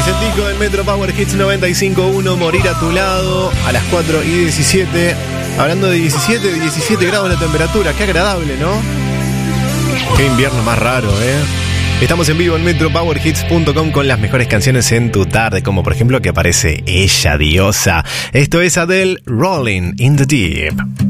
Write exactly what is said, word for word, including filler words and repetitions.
Vicentico del Metro Power Hits noventa y cinco punto uno, Morir a tu lado, a las cuatro y diecisiete. Hablando de diecisiete, diecisiete grados la temperatura, qué agradable, ¿no? Qué invierno más raro, ¿eh? Estamos en vivo en metro power hits punto com con las mejores canciones en tu tarde, como por ejemplo que aparece ella, diosa. Esto es Adele, Rolling in the Deep.